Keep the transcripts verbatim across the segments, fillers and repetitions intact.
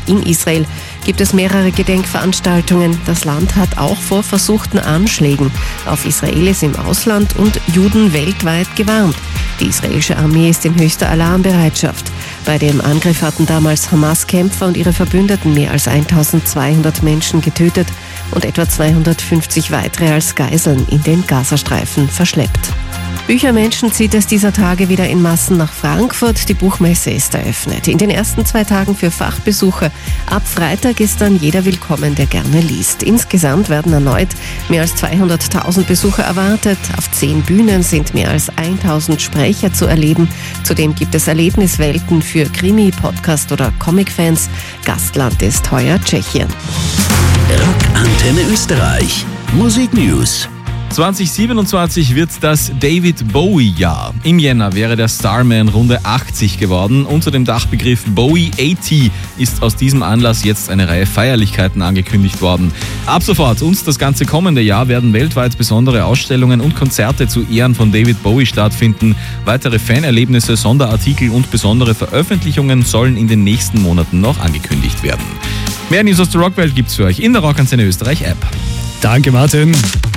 in Israel gibt es mehrere Gedenkveranstaltungen. Das Land hat auch vor versuchten Anschlägen auf Israelis im Ausland und Juden weltweit gewarnt. Die israelische Armee ist in höchster Alarmbereitschaft. Bei dem Angriff hatten damals Hamas-Kämpfer und ihre Verbündeten mehr als eintausendzweihundert Menschen getötet und etwa zweihundertfünfzig weitere als Geiseln in den Gazastreifen verschleppt. Büchermenschen zieht es dieser Tage wieder in Massen nach Frankfurt. Die Buchmesse ist eröffnet. In den ersten zwei Tagen für Fachbesucher. Ab Freitag ist dann jeder willkommen, der gerne liest. Insgesamt werden erneut mehr als zweihunderttausend Besucher erwartet. Auf zehn Bühnen sind mehr als tausend Sprecher zu erleben. Zudem gibt es Erlebniswelten für Krimi-, Podcast- oder Comic-Fans. Gastland ist heuer Tschechien. Rockantenne Österreich. Musik News. zwanzig siebenundzwanzig wird das David Bowie-Jahr. Im Jänner wäre der Starman Runde achtzig geworden. Unter dem Dachbegriff Bowie achtzig ist aus diesem Anlass jetzt eine Reihe Feierlichkeiten angekündigt worden. Ab sofort und das ganze kommende Jahr werden weltweit besondere Ausstellungen und Konzerte zu Ehren von David Bowie stattfinden. Weitere Fanerlebnisse, Sonderartikel und besondere Veröffentlichungen sollen in den nächsten Monaten noch angekündigt werden. Mehr News aus der Rockwelt gibt's für euch in der Rockantenne Österreich App. Danke, Martin.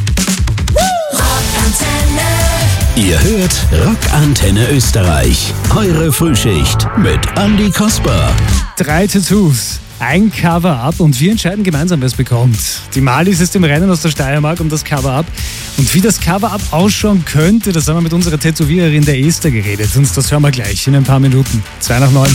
Ihr hört Rockantenne Österreich. Eure Frühschicht mit Andy Kasper. Drei Tattoos, ein Cover-Up und wir entscheiden gemeinsam, wer es bekommt. Die Malis ist im Rennen aus der Steiermark um das Cover-Up. Und wie das Cover-Up ausschauen könnte, das haben wir mit unserer Tätowiererin der Esther geredet. Und das hören wir gleich in ein paar Minuten. Zwei nach neun.